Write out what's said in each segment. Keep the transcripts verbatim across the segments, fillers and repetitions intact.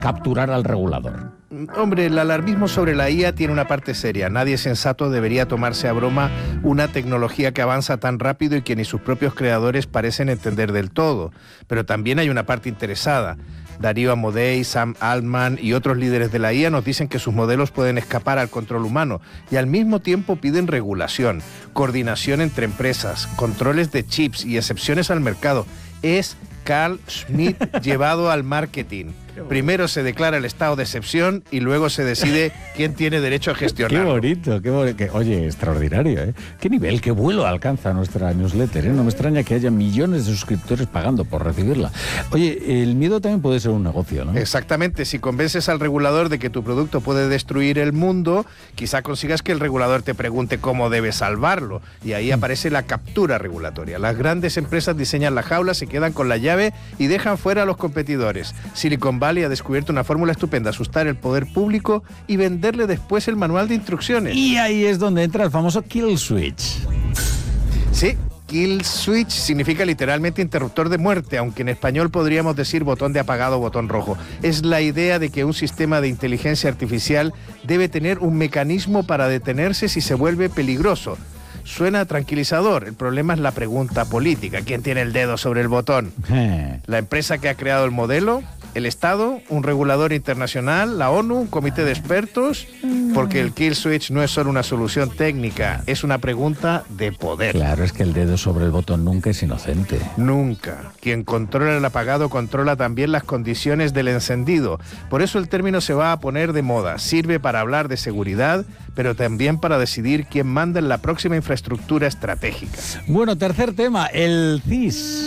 capturar al regulador. Hombre, el alarmismo sobre la I A tiene una parte seria. Nadie sensato debería tomarse a broma una tecnología que avanza tan rápido y que ni sus propios creadores parecen entender del todo. Pero también hay una parte interesada. Darío Amodei, Sam Altman y otros líderes de la I A nos dicen que sus modelos pueden escapar al control humano y al mismo tiempo piden regulación, coordinación entre empresas, controles de chips y excepciones al mercado. Es Carl Schmitt llevado al marketing. Primero se declara el estado de excepción y luego se decide quién tiene derecho a gestionarlo. Qué bonito, qué bonito. Oye, extraordinario, ¿eh? Qué nivel, qué vuelo alcanza nuestra newsletter, ¿eh? No me extraña que haya millones de suscriptores pagando por recibirla. Oye, el miedo también puede ser un negocio, ¿no? Exactamente. Si convences al regulador de que tu producto puede destruir el mundo, quizá consigas que el regulador te pregunte cómo debes salvarlo. Y ahí aparece la captura regulatoria. Las grandes empresas diseñan la jaula, se quedan con la llave y dejan fuera a los competidores. Silicon Valley ha descubierto una fórmula estupenda: asustar el poder público y venderle después el manual de instrucciones. Y ahí es donde entra el famoso kill switch. Sí, kill switch significa literalmente interruptor de muerte, aunque en español podríamos decir botón de apagado o botón rojo. Es la idea de que un sistema de inteligencia artificial debe tener un mecanismo para detenerse si se vuelve peligroso. Suena tranquilizador. El problema es la pregunta política. ¿Quién tiene el dedo sobre el botón? ¿La empresa que ha creado el modelo? ¿El Estado? ¿Un regulador internacional? ¿La ONU? ¿Un comité de expertos? Porque el kill switch no es solo una solución técnica, es una pregunta de poder. Claro, es que el dedo sobre el botón nunca es inocente. Nunca. Quien controla el apagado controla también las condiciones del encendido. Por eso el término se va a poner de moda. Sirve para hablar de seguridad, pero también para decidir quién manda en la próxima infraestructura estratégica. Bueno, tercer tema, el C I S.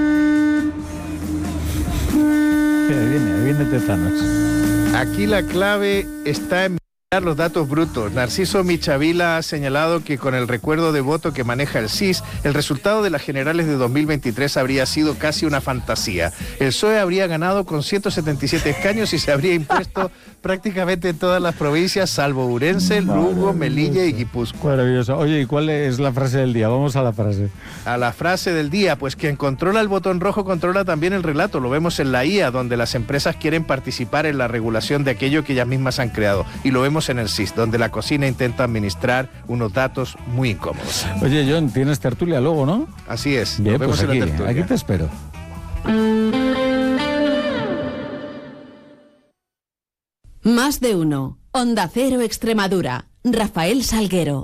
Ahí viene, ahí viene Tezanos. Aquí la clave está en mirar los datos brutos. Narciso Michavila ha señalado que con el recuerdo de voto que maneja el C I S, el resultado de las generales de dos mil veintitrés habría sido casi una fantasía. El P S O E habría ganado con ciento setenta y siete escaños y se habría impuesto prácticamente en todas las provincias, salvo Ourense, Lugo, Melilla y Guipúzcoa. Maravilloso. Oye, ¿y cuál es la frase del día? Vamos a la frase. A la frase del día, pues quien controla el botón rojo controla también el relato. Lo vemos en la I A, donde las empresas quieren participar en la regulación de aquello que ellas mismas han creado. Y lo vemos en el C I S, donde la cocina intenta administrar unos datos muy incómodos. Oye, John, tienes tertulia luego, ¿no? Así es. Bien, Nos vemos pues aquí, en la tertulia. aquí te espero. Más de uno. Onda Cero Extremadura. Rafael Salguero.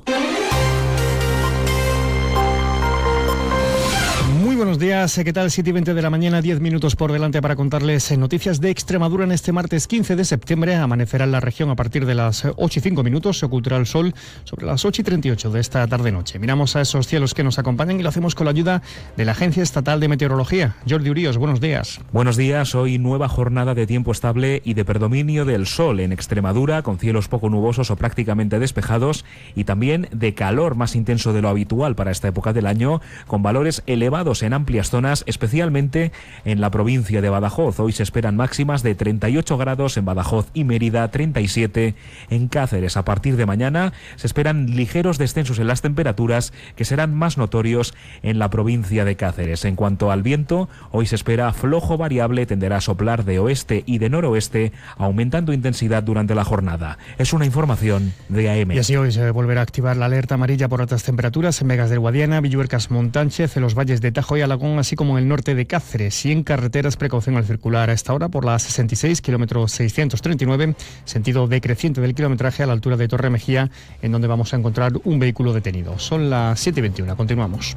Muy buenos días, ¿qué tal? siete y veinte de la mañana, diez minutos por delante para contarles noticias de Extremadura en este martes quince de septiembre. Amanecerá en la región a partir de las ocho y cinco minutos, se ocultará el sol sobre las ocho y treinta y ocho de esta tarde-noche. Miramos a esos cielos que nos acompañan y lo hacemos con la ayuda de la Agencia Estatal de Meteorología. Jordi Uríos, buenos días. Buenos días, hoy nueva jornada de tiempo estable y de predominio del sol en Extremadura, con cielos poco nubosos o prácticamente despejados, y también de calor más intenso de lo habitual para esta época del año, con valores elevados en amplias zonas, especialmente en la provincia de Badajoz. Hoy se esperan máximas de treinta y ocho grados en Badajoz y Mérida, treinta y siete en Cáceres. A partir de mañana se esperan ligeros descensos en las temperaturas, que serán más notorios en la provincia de Cáceres. En cuanto al viento, hoy se espera flojo variable, tenderá a soplar de oeste y de noroeste, aumentando intensidad durante la jornada. Es una información de A M. Y así hoy se volverá a activar la alerta amarilla por altas temperaturas en Vegas del Guadiana, Villuercas, Montánchez, en los valles de Tajo y Alagón, así como en el norte de Cáceres. Y en carreteras, precaución al circular a esta hora por la sesenta y seis, kilómetro seiscientos treinta y nueve, sentido decreciente del kilometraje a la altura de Torre Mejía, en donde vamos a encontrar un vehículo detenido. Son las siete y veintiuno, continuamos.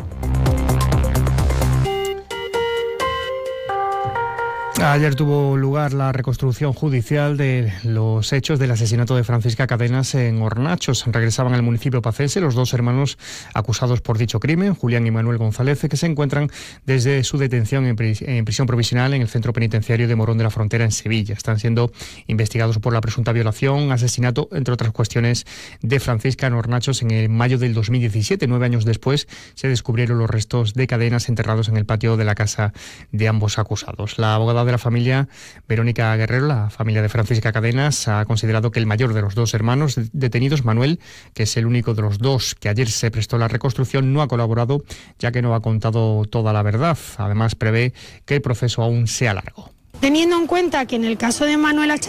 Ayer tuvo lugar la reconstrucción judicial de los hechos del asesinato de Francisca Cadenas en Hornachos. Regresaban al municipio pacense los dos hermanos acusados por dicho crimen, Julián y Manuel González, que se encuentran desde su detención en, pris- en prisión provisional en el centro penitenciario de Morón de la Frontera, en Sevilla. Están siendo investigados por la presunta violación, asesinato, entre otras cuestiones, de Francisca en Hornachos en el mayo del dos mil diecisiete. Nueve años después se descubrieron los restos de Cadenas enterrados en el patio de la casa de ambos acusados. La abogada de la familia, Verónica Guerrero, la familia de Francisca Cadenas, ha considerado que el mayor de los dos hermanos detenidos, Manuel, que es el único de los dos que ayer se prestó la reconstrucción, no ha colaborado, ya que no ha contado toda la verdad. Además, prevé que el proceso aún sea largo. Teniendo en cuenta que en el caso de Manuela